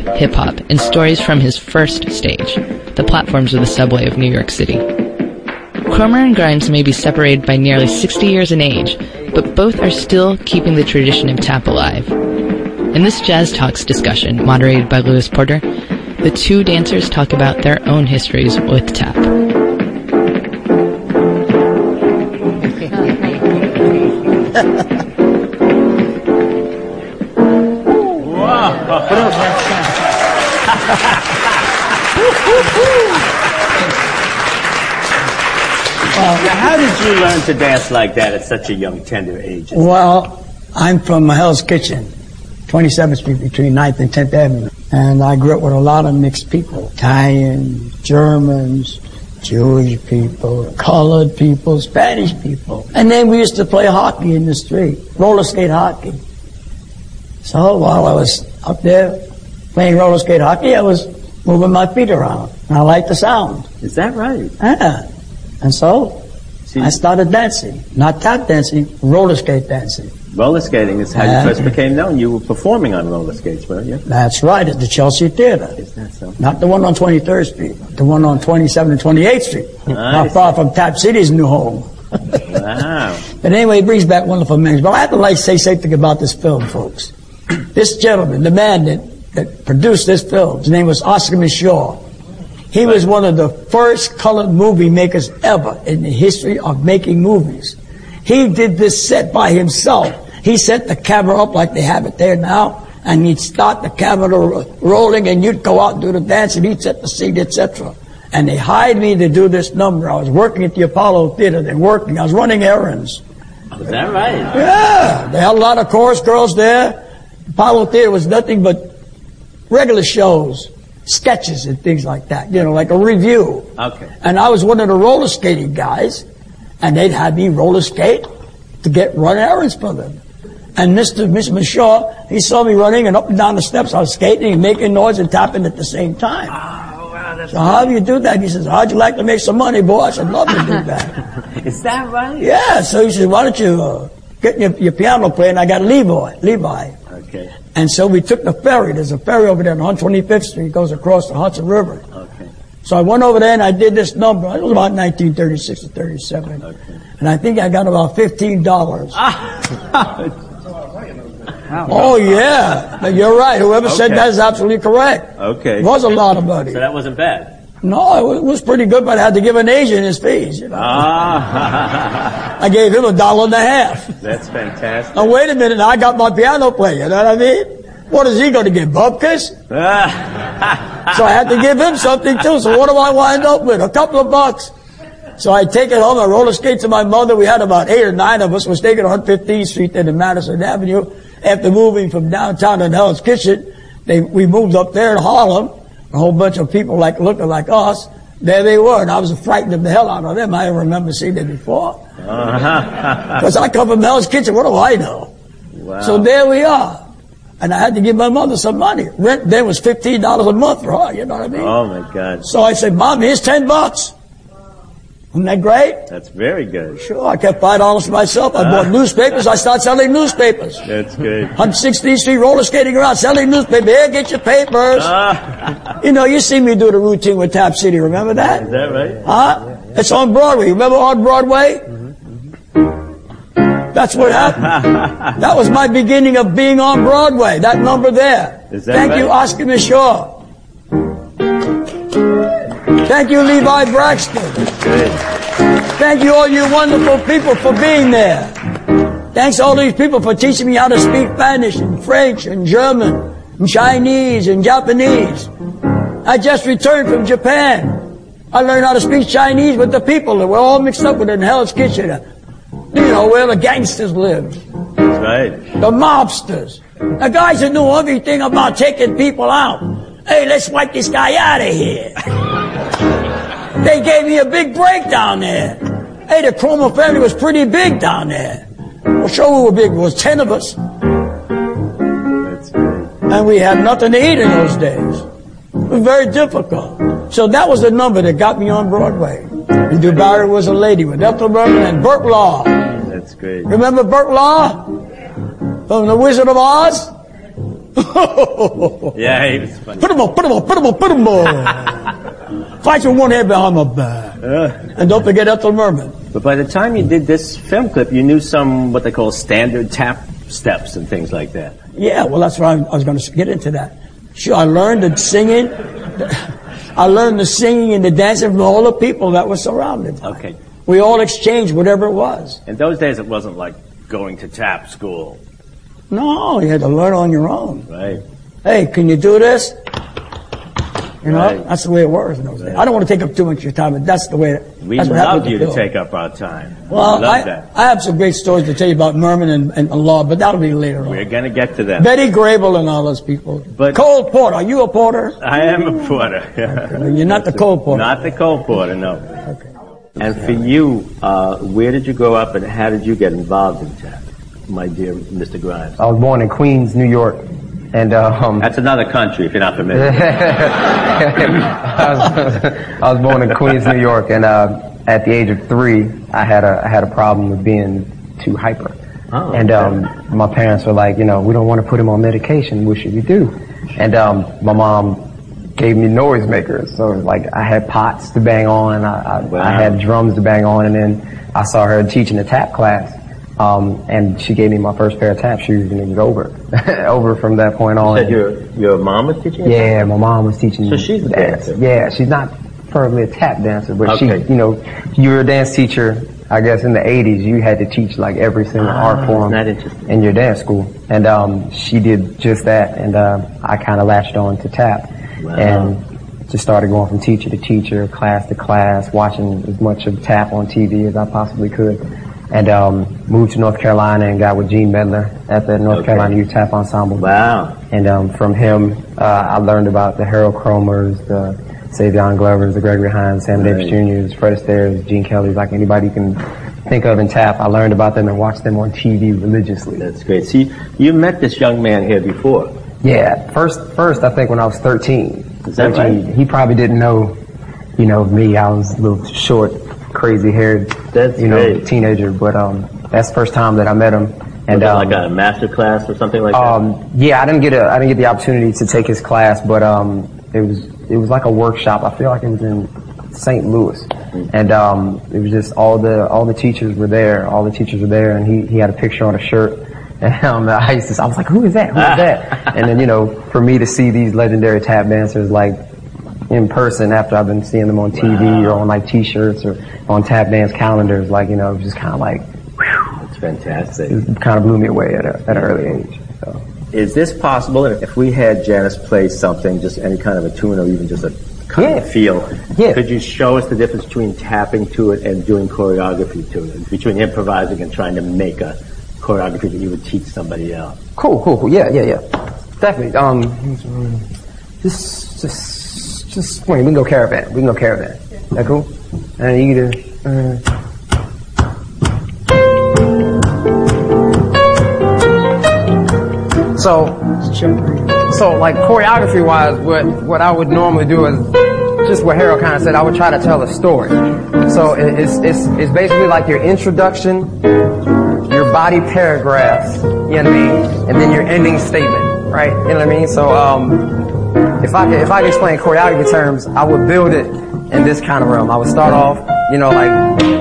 hip-hop, and stories from his first stage, the platforms of the subway of New York City. Cromer and Grimes may be separated by nearly 60 years in age, but both are still keeping the tradition of tap alive. In this Jazz Talks discussion, moderated by Louis Porter, the two dancers talk about their own histories with tap. How did you learn to dance like that at such a young, tender age? Well, I'm from Hell's Kitchen, 27th Street between 9th and 10th Avenue. And I grew up with a lot of mixed people. Italian, Germans, Jewish people, colored people, Spanish people. And then we used to play hockey in the street, roller skate hockey. So while I was up there playing roller skate hockey, I was moving my feet around. And I liked the sound. Is that right? Yeah. And so I started dancing. Not tap dancing, roller skate dancing. Roller skating is how you first became known. You were performing on roller skates, weren't you? That's right, at the Chelsea Theater. Is that so? Not the one on 23rd Street, the one on 27th and 28th Street. Not far from Tap City's new home. Wow. But anyway, it brings back wonderful memories. But I have to say something about this film, folks. This gentleman, the man that produced this film, his name was Oscar Micheaux. He was one of the first colored movie makers ever in the history of making movies. He did this set by himself. He set the camera up like they have it there now, and he'd start the camera rolling, and you'd go out and do the dance, and he'd set the scene, etc. And they hired me to do this number. I was working at the Apollo Theater. I was running errands. Is that right? Yeah. They had a lot of chorus girls there. Apollo Theater was nothing but regular shows, sketches and things like that, like a review. Okay. And I was one of the roller skating guys, and they'd have me roller skate to run errands for them. And Mr. Micheaux, he saw me running and up and down the steps. I was skating and making noise and tapping at the same time. Oh, wow, that's so how do you do that? He says, how'd you like to make some money, boy? I said, love to do that. Is that right? Yeah. So he says, why don't you get your piano player? And I got Levi. Okay. And so we took the ferry. There's a ferry over there on 125th Street. It goes across the Hudson River. Okay. So I went over there and I did this number. It was about 1936 or 37. Okay. And I think I got about $15. Oh, yeah. You're right. Whoever said that is absolutely correct. Okay. It was a lot of money. So that wasn't bad. No, it was pretty good, but I had to give an agent his fees. I gave him $1.50. That's fantastic. Now, wait a minute. I got my piano player. You know what I mean? What is he going to get, bupkis? So I had to give him something, too. So what do I wind up with? A couple of bucks. So I take it home. I roller skate to my mother. We had about 8 or 9 of us. We were staying on 115th Street and in Madison Avenue. After moving from downtown to Hell's Kitchen, we moved up there in Harlem. A whole bunch of people looking like us. There they were, and I was frightened of the hell out of them. I didn't remember seeing them before. Because I come from Hell's Kitchen. What do I know? Wow. So there we are. And I had to give my mother some money. Rent then was $15 a month for her, you know what I mean? Oh, my God. So I said, Mom, here's $10. Isn't that great? That's very good. Sure, I kept $5 for myself. I bought newspapers. I started selling newspapers. That's good. 116th Street, roller skating around, selling newspapers. Here, get your papers. You see me do the routine with Tap City. Remember that? Is that right? Huh? Yeah. It's on Broadway. Remember on Broadway? That's what happened. That was my beginning of being on Broadway. That number there. Is that Thank right? you, Oscar Micheaux. Thank you, Levi Braxton. Good. Thank you, all you wonderful people, for being there. Thanks to all these people for teaching me how to speak Spanish and French and German and Chinese and Japanese. I just returned from Japan. I learned how to speak Chinese with the people that were all mixed up with in Hell's Kitchen. Where the gangsters lived. That's right. The mobsters. The guys that knew everything about taking people out. Hey, let's wipe this guy out of here. They gave me a big break down there. Hey, the Cromer family was pretty big down there. Well, sure we were big. There was 10 of us. That's great. And we had nothing to eat in those days. It was very difficult. So that was the number that got me on Broadway. And DuBarry was a lady with Ethel Merman and Burt Law. That's great. Remember Burt Law? From The Wizard of Oz? Yeah, he was funny. Put him on. Fight with one head behind my back. And don't forget Ethel Merman. But by the time you did this film clip, you knew some, what they call standard tap steps and things like that. Yeah, well, that's why I was going to get into that. Sure, I learned the singing. I learned the singing and the dancing from all the people that were surrounded. Okay. We all exchanged whatever it was. In those days, it wasn't like going to tap school. No, you had to learn on your own. Right. Hey, can you do this? You know, Right. that's the way it was in those days. I don't want to take up too much of your time, but that's the way. We that's what love happened you to to Bill. take up our time. Well, we love that. I have some great stories to tell you about Merman and Law, but that'll be later on. We're going to get to that. Betty Grable and all those people. But- Cole Porter, are you a porter? I am a porter. You're not the Cole Porter. Not the Cole Porter, no. Okay. And for you, where did you grow up and how did you get involved in tap, my dear Mr. Grimes? I was born in Queens, New York, and That's another country, if you're not familiar. I was born in Queens, New York, and at the age of 3, I had a problem with being too hyper. Oh, and my parents were like, we don't want to put him on medication. What should we do? And my mom gave me noisemakers. So like I had pots to bang on, I had drums to bang on, and then I saw her teaching a tap class. And she gave me my first pair of tap shoes, and it was over. Over from that point on. You said your mom was teaching you? Yeah, my mom was teaching me. So she's a dancer? Yeah, she's not preferably a tap dancer, but Okay. she, you were a dance teacher, I guess in the 80s, you had to teach like every single art form isn't that interesting? in your dance school. And she did just that, and I kind of latched on to tap. Wow. And just started going from teacher to teacher, class to class, watching as much of tap on TV as I possibly could. And moved to North Carolina and got with Gene Medler at the North Carolina Youth Tap Ensemble. Wow. And from him, I learned about the Harold Cromers, the Savion Glovers, the Gregory Hines, Sam Davis Jr.'s, Fred Astaire's, Gene Kelly's, like anybody you can think of in tap. I learned about them and watched them on TV religiously. That's great. See, you met this young man here before. Yeah, first I think when I was 13. Is that right? He probably didn't know, me. I was a little short, crazy-haired, That's great. teenager. But that's the first time that I met him. And Was it like a master class or something like that? yeah, I didn't get the opportunity to take his class, but it was like a workshop. I feel like it was in St. Louis, and it was just all the teachers were there. All the teachers were there, and he had a picture on a shirt. And I was like, who is that? Who is that? And then for me to see these legendary tap dancers like in person after I've been seeing them on TV or on like T-shirts or on tap dance calendars, like it was just kind of like, whew, That's fantastic. it kind of blew me away at an early age. So. Is this possible? If we had Janice play something, just any kind of a tune or even just a kind of feel, could you show us the difference between tapping to it and doing choreography to it, between improvising and trying to make a choreography that you would teach somebody else? Cool. Yeah. Definitely. Just wait. We can go caravan. That cool? And you either. So like choreography wise, what I would normally do is just what Harold kind of said. I would try to tell a story. So it's basically like your introduction, your body paragraphs, you know what I mean, and then your ending statement, right? You know what I mean? So if I could explain choreography terms, I would build it in this kind of realm. I would start off, like